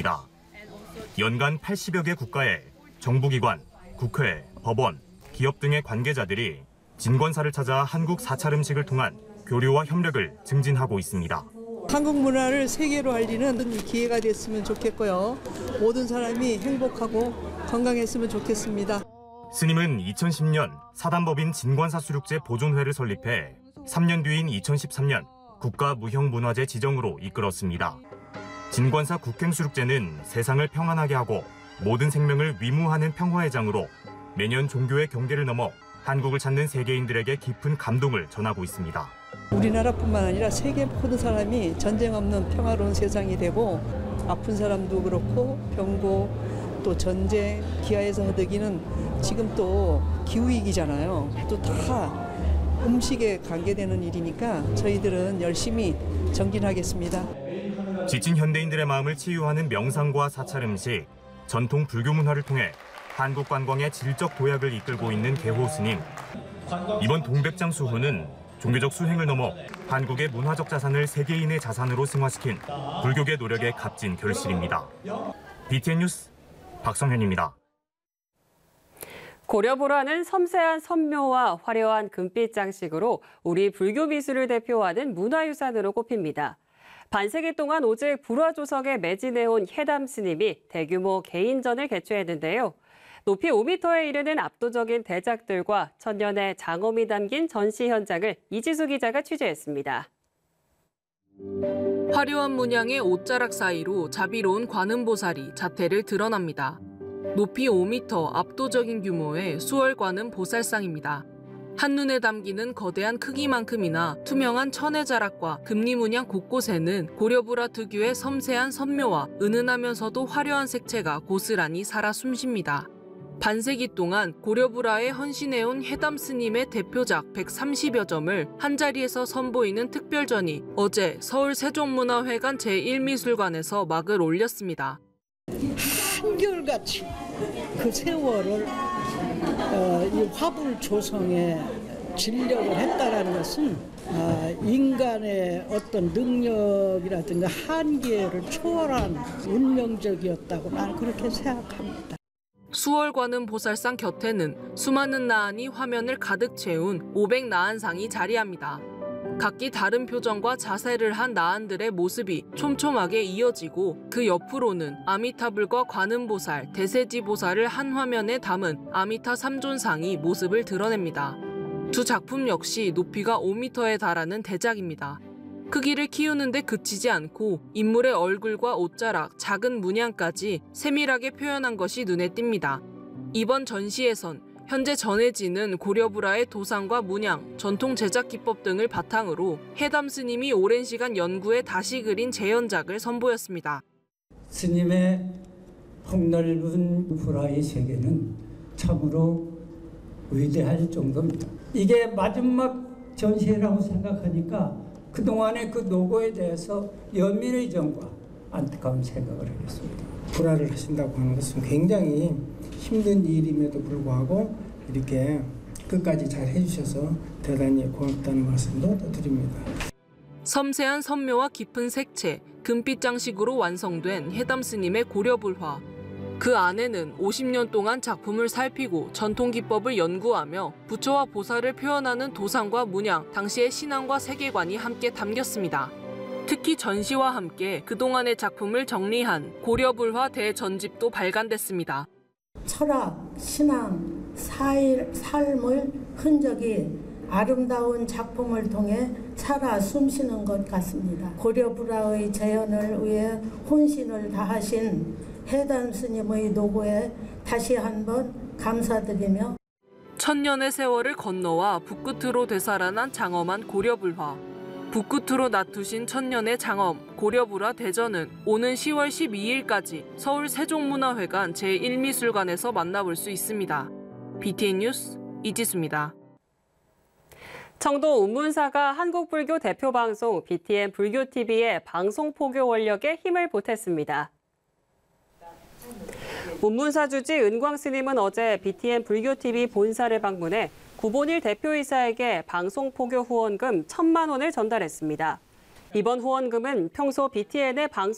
있습니다. 연간 80여 개 국가의 정부기관, 국회, 법원, 기업 등의 관계자들이 진권사를 찾아 한국 사찰 음식을 통한 교류와 협력을 증진하고 있습니다. 한국 문화를 세계로 알리는 기회가 됐으면 좋겠고요. 모든 사람이 행복하고 건강했으면 좋겠습니다. 스님은 2010년 사단법인 진권사 수륙제 보존회를 설립해 3년 뒤인 2013년 국가무형문화재 지정으로 이끌었습니다. 진권사 국행수륙제는 세상을 평안하게 하고 모든 생명을 위무하는 평화의 장으로 매년 종교의 경계를 넘어 한국을 찾는 세계인들에게 깊은 감동을 전하고 있습니다. 우리나라뿐만 아니라 세계 모든 사람이 전쟁 없는 평화로운 세상이 되고 아픈 사람도 그렇고 병고 또 전쟁 기아에서 허덕이는 지금 또 기후위기잖아요. 또 다 음식에 관계되는 일이니까 저희들은 열심히 정진하겠습니다. 지친 현대인들의 마음을 치유하는 명상과 사찰 음식, 전통 불교 문화를 통해 한국 관광의 질적 도약을 이끌고 있는 개호 스님. 이번 동백장 수호는 종교적 수행을 넘어 한국의 문화적 자산을 세계인의 자산으로 승화시킨 불교계 노력의 값진 결실입니다. BTN 뉴스 박성현입니다. 고려불화는 섬세한 선묘와 화려한 금빛 장식으로 우리 불교 미술을 대표하는 문화유산으로 꼽힙니다. 반세기 동안 오직 불화조석에 매진해온 해담 스님이 대규모 개인전을 개최했는데요. 높이 5m에 이르는 압도적인 대작들과 천년의 장엄이 담긴 전시 현장을 이지수 기자가 취재했습니다. 화려한 문양의 옷자락 사이로 자비로운 관음보살이 자태를 드러납니다. 높이 5m 압도적인 규모의 수월관음 보살상입니다. 한눈에 담기는 거대한 크기만큼이나 투명한 천의 자락과 금리 문양 곳곳에는 고려불화 특유의 섬세한 선묘와 은은하면서도 화려한 색채가 고스란히 살아 숨쉽니다. 반세기 동안 고려불화에 헌신해온 해담 스님의 대표작 130여 점을 한자리에서 선보이는 특별전이 어제 서울 세종문화회관 제1미술관에서 막을 올렸습니다. 한결같이 그 세월을 이 화불 조성에 진력을 했다라는 것은 인간의 어떤 능력이라든가 한계를 초월한 운명적이었다고 나는 그렇게 생각합니다. 수월관음 보살상 곁에는 수많은 나안이 화면을 가득 채운 500나안상이 자리합니다. 각기 다른 표정과 자세를 한 나안들의 모습이 촘촘하게 이어지고 그 옆으로는 아미타불과 관음보살, 대세지보살을 한 화면에 담은 아미타 삼존상이 모습을 드러냅니다. 두 작품 역시 높이가 5m에 달하는 대작입니다. 크기를 키우는 데 그치지 않고 인물의 얼굴과 옷자락, 작은 문양까지 세밀하게 표현한 것이 눈에 띕니다. 이번 전시에선 현재 전해지는 고려불화의 도상과 문양, 전통 제작 기법 등을 바탕으로 해담 스님이 오랜 시간 연구해 다시 그린 재현작을 선보였습니다. 스님의 폭넓은 불화의 세계는 참으로 위대할 정도입니다. 이게 마지막 전시회라고 생각하니까 그동안의 그 노고에 대해서 연민의 정과 안타까운 생각을 하겠습니다. 불화를 하신다고 하는 것은 굉장히 힘든 일임에도 불구하고 이렇게 끝까지 잘 해주셔서 대단히 고맙다는 말씀도 또 드립니다. 섬세한 선묘와 깊은 색채, 금빛 장식으로 완성된 해담 스님의 고려불화. 그 안에는 50년 동안 작품을 살피고 전통 기법을 연구하며 부처와 보살을 표현하는 도상과 문양, 당시의 신앙과 세계관이 함께 담겼습니다. 특히 전시와 함께 그동안의 작품을 정리한 고려불화 대전집도 발간됐습니다. 철학, 신앙, 삶의 흔적이 아름다운 작품을 통해 살아 숨쉬는 것 같습니다. 고려불화의 재현을 위해 혼신을 다하신 해담 스님의 노고에 다시 한번 감사드리며 천년의 세월을 건너와 북끝으로 되살아난 장엄한 고려불화. 북끝으로 놔두신 천년의 장엄, 고려불화 대전은 오는 10월 12일까지 서울 세종문화회관 제1미술관에서 만나볼 수 있습니다. BTN 뉴스 이지수입니다. 청도 운문사가 한국불교 대표 방송 BTN 불교TV의 방송 포교 원력에 힘을 보탰습니다. 운문사 주지 은광 스님은 어제 BTN 불교TV 본사를 방문해 구본일 대표이사에게 방송 포교 후원금 1,000만 원을 전달했습니다. 이번 후원금은 평소 BTN의 방송